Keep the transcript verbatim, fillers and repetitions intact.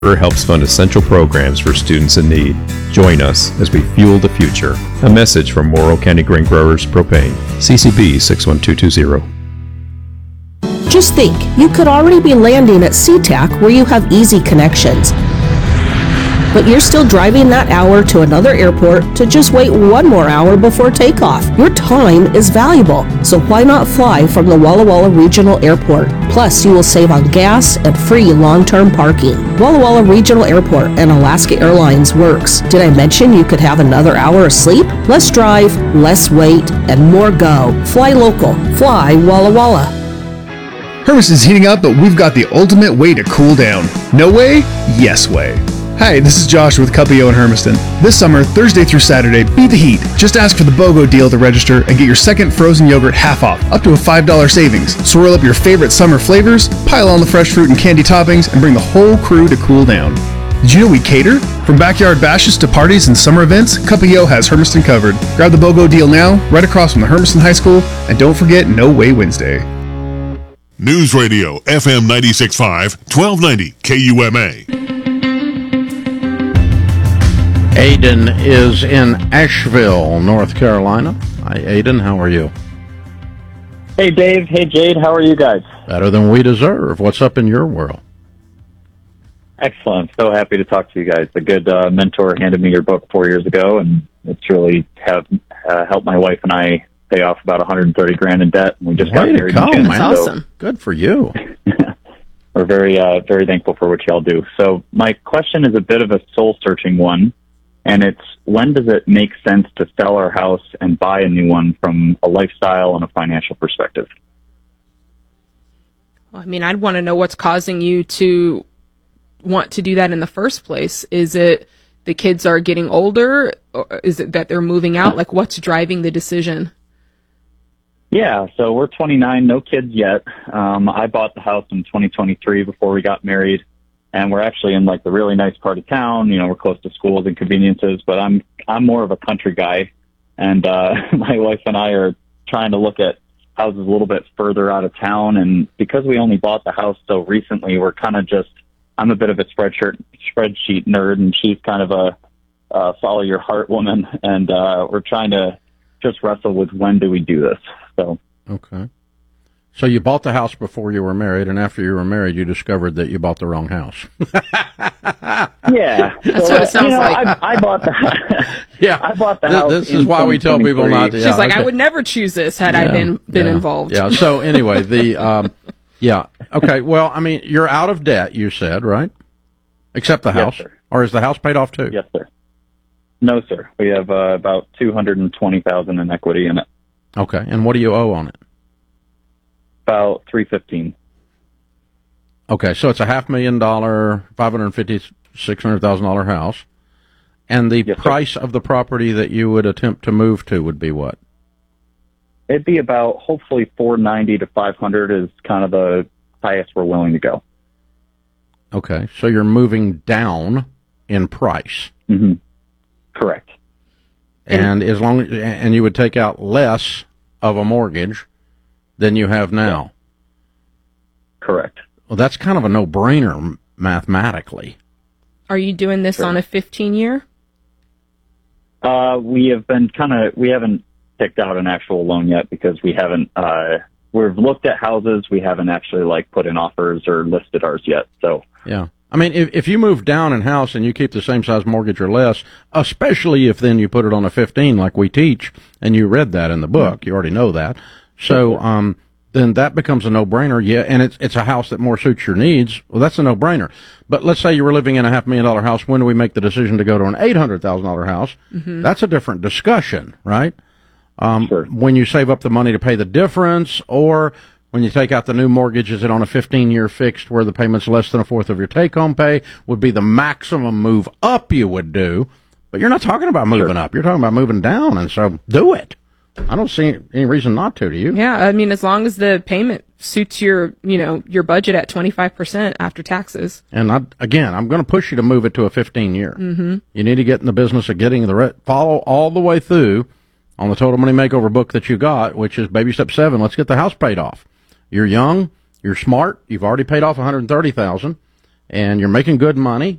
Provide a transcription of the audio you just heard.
helps fund essential programs for students in need. Join us as we fuel the future. A message from Morrow County Grain Growers Propane. C C B six one two two zero. Just think, you could already be landing at SeaTac where you have easy connections. But you're still driving that hour to another airport to just wait one more hour before takeoff. Your time is valuable, so why not fly from the Walla Walla Regional Airport? Plus, you will save on gas and free long-term parking. Walla Walla Regional Airport and Alaska Airlines works. Did I mention you could have another hour of sleep? Less drive, less wait, and more go. Fly local. Fly Walla Walla. Hermiston's heating up, but we've got the ultimate way to cool down. No way? Yes way. Hi, this is Josh with Cuppio in Hermiston. This summer, Thursday through Saturday, beat the heat. Just ask for the BOGO deal to register and get your second frozen yogurt half off, up to a five dollars savings. Swirl up your favorite summer flavors, pile on the fresh fruit and candy toppings, and bring the whole crew to cool down. Did you know we cater? From backyard bashes to parties and summer events, Cuppio has Hermiston covered. Grab the BOGO deal now, right across from the Hermiston High School, and don't forget No Way Wednesday. News Radio, F M ninety-six point five, twelve ninety K U M A. Aiden is in Asheville, North Carolina. Hi, Aiden. How are you? Hey, Dave. Hey, Jade. How are you guys? Better than we deserve. What's up in your world? Excellent. So happy to talk to you guys. A good uh, mentor handed me your book four years ago, and it's really have uh, helped my wife and I pay off about one hundred thirty grand in debt. And we just Way got married. to go, in June, man. so Awesome. Good for you. we're very, uh, very thankful for what y'all do. So my question is a bit of a soul-searching one. And it's, when does it make sense to sell our house and buy a new one from a lifestyle and a financial perspective? Well, I mean, I'd want to know what's causing you to want to do that in the first place. Is it the kids are getting older? Or is it that they're moving out? Like, what's driving the decision? Yeah, so we're twenty-nine, no kids yet. Um, I bought the house in twenty twenty-three before we got married. And we're actually in like the really nice part of town. You know, we're close to schools and conveniences, but I'm, I'm more of a country guy. And, uh, my wife and I are trying to look at houses a little bit further out of town. And because we only bought the house so recently, we're kind of just, I'm a bit of a spreadsheet, spreadsheet nerd, and she's kind of a, uh, follow your heart woman. And, uh, we're trying to just wrestle with when do we do this? So. Okay. So you bought the house before you were married, and after you were married, you discovered that you bought the wrong house. Yeah, that's so, what it sounds you know, like. I, I bought the yeah, I bought the this, house. This is why we tell people not to. She's Yeah, like, okay. I would never choose this had yeah, I been been yeah, involved. Yeah. So anyway, the um, yeah, okay. Well, I mean, you're out of debt, you said, right? Except the house, yes, sir. Or is the house paid off too? Yes, sir. No, sir. We have uh, about two hundred and twenty thousand in equity in it. Okay, and what do you owe on it? About three fifteen. Okay, so it's a half million dollar, five hundred fifty, six hundred thousand dollar house, and the yes, price sir. of the property that you would attempt to move to would be what? It'd be about hopefully four ninety to five hundred is kind of the highest we're willing to go. Okay, so you're moving down in price. Mm-hmm. Correct. And as long and you would take out less of a mortgage than you have now. Correct. Well, that's kind of a no-brainer mathematically. Are you doing this Sure. on a fifteen year? Uh, we have been kind of, we haven't picked out an actual loan yet because we haven't, uh, we've looked at houses. We haven't actually like put in offers or listed ours yet. So, yeah. I mean, if, if you move down in house and you keep the same size mortgage or less, especially if then you put it on a fifteen like we teach, and you read that in the book, you already know that. So, um, then that becomes a no-brainer. Yeah, and it's it's a house that more suits your needs. Well, that's a no-brainer. But let's say you were living in a half million dollar house. When do we make the decision to go to an eight hundred thousand dollar house? Mm-hmm. That's a different discussion, right? Um, sure. When you save up the money to pay the difference, or when you take out the new mortgage, is it on a fifteen year fixed where the payment's less than a fourth of your take-home pay? Would be the maximum move up you would do. But you're not talking about moving sure. up. You're talking about moving down, and so do it. I don't see any reason not to, do you? Yeah, I mean, as long as the payment suits your, you know, your budget at twenty-five percent after taxes. And I, again, I'm going to push you to move it to a fifteen year. Mm-hmm. You need to get in the business of getting the re- follow all the way through on the Total Money Makeover book that you got, which is baby step seven. Let's get the house paid off. You're young, you're smart, you've already paid off one hundred thirty thousand dollars, and you're making good money,